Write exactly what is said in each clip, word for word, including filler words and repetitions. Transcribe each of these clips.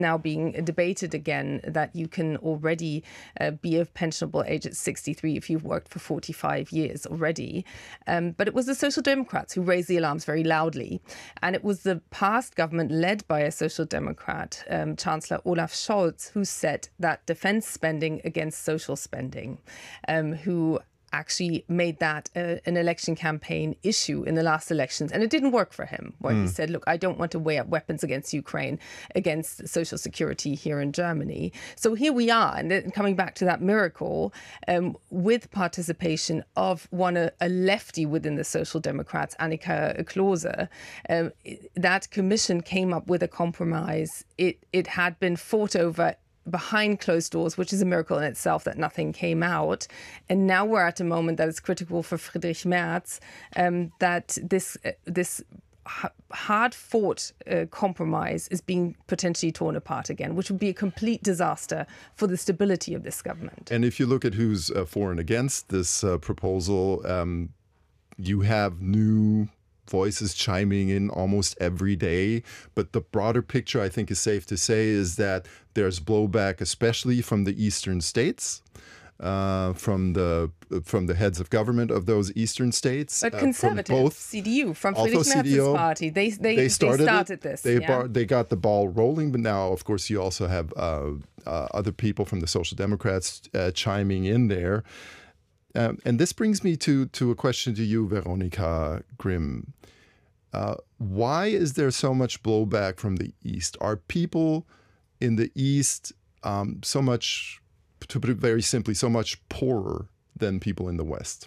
now being debated again, that you can already uh, be of pensionable age at sixty-three if you've worked for forty-five years already. Um, but it was the Social Democrats who raised the alarms very loudly. And it was the past government led by a Social Democrat, um, Chancellor Olaf Scholz, who set that defense spending against social spending, um, who actually made that uh, an election campaign issue in the last elections. And it didn't work for him, where mm. he said, look, I don't want to weigh up weapons against Ukraine, against social security here in Germany. So here we are, and then coming back to that miracle, um, with participation of one, a, a lefty within the Social Democrats, Annika Klose, um, that commission came up with a compromise. It, it had been fought over behind closed doors, which is a miracle in itself that nothing came out. And now we're at a moment that is critical for Friedrich Merz, um, that this uh, this hard-fought uh, compromise is being potentially torn apart again, which would be a complete disaster for the stability of this government. And if you look at who's uh, for and against this uh, proposal, um, you have new voices chiming in almost every day. But the broader picture, I think, is safe to say, is that there's blowback, especially from the eastern states, uh, from the from the heads of government of those eastern states. But conservative, uh, both, C D U, from Friedrich Merz's party, they they, they started, they started this. They, yeah? bar, they got the ball rolling, but now, of course, you also have uh, uh, other people from the Social Democrats uh, chiming in there. Um, and this brings me to, to a question to you, Veronica Grimm. Uh, why is there so much blowback from the East? Are people in the East um, so much, to put it very simply, so much poorer than people in the West?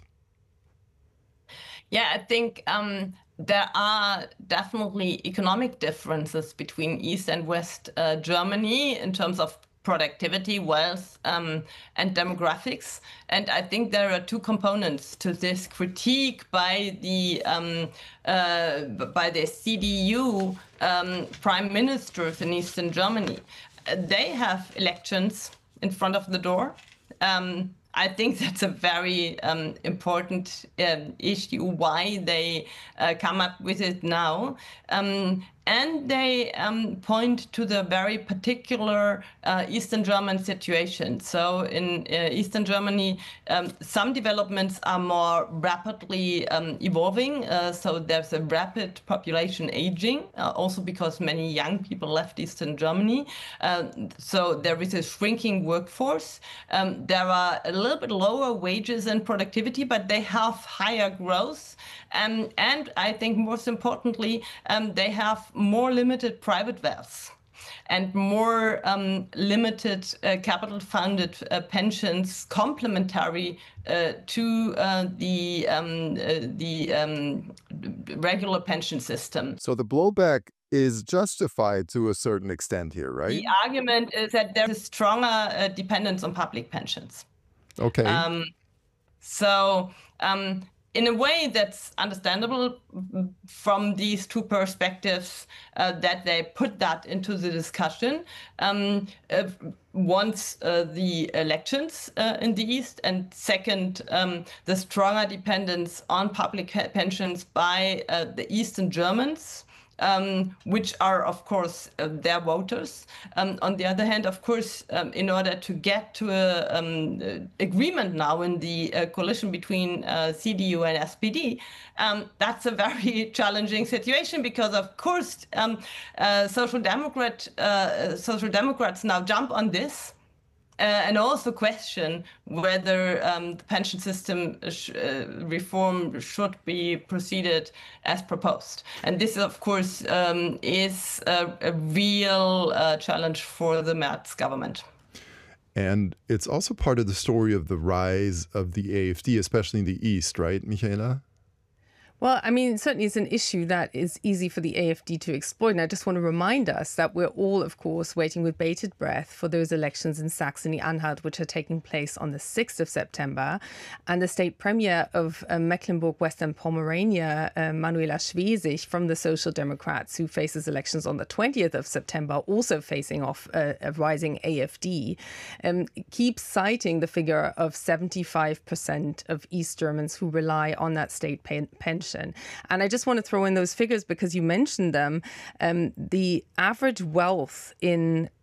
Yeah, I think um, there are definitely economic differences between East and West uh, Germany in terms of productivity, wealth, um, and demographics. And I think there are two components to this critique by the um, uh, by the C D U um, prime ministers in Eastern Germany. Uh, they have elections in front of the door. Um, I think that's a very um, important uh, issue, why they uh, come up with it now. Um, and they um, point to the very particular uh, Eastern German situation. So in uh, Eastern Germany, um, some developments are more rapidly um, evolving. Uh, so there's a rapid population aging, uh, also because many young people left Eastern Germany. Uh, so there is a shrinking workforce. Um, there are a little bit lower wages and productivity, but they have higher growth. Um, and I think most importantly, um, they have more limited private wealth and more um, limited uh, capital-funded uh, pensions complementary uh, to uh, the, um, uh, the um, regular pension system. So the blowback is justified to a certain extent here, right? The argument is that there's a stronger uh, dependence on public pensions. Okay. Um, so um, in a way that's understandable from these two perspectives, uh, that they put that into the discussion. Um, uh, once uh, the elections uh, in the East, and second, um, the stronger dependence on public pensions by uh, the Eastern Germans, Um, which are, of course, uh, their voters. Um, on the other hand, of course, um, in order to get to a um, agreement now in the uh, coalition between uh, C D U and S P D, um, that's a very challenging situation because, of course, um, uh, Social Democrat, uh, Social Democrats now jump on this. Uh, and also question whether um, the pension system sh uh, reform should be proceeded as proposed. And this, of course, um, is a, a real uh, challenge for the Merz government. And it's also part of the story of the rise of the A F D, especially in the East, right, Michaela? Well, I mean, certainly it's an issue that is easy for the A F D to exploit. And I just want to remind us that we're all, of course, waiting with bated breath for those elections in Saxony-Anhalt, which are taking place on the sixth of September. And the state premier of uh, Mecklenburg-Western Pomerania, uh, Manuela Schwesig, from the Social Democrats, who faces elections on the twentieth of September, also facing off uh, a rising A F D, um, keeps citing the figure of seventy-five percent of East Germans who rely on that state pen pension. And I just want to throw in those figures because you mentioned them. Um, the average wealth in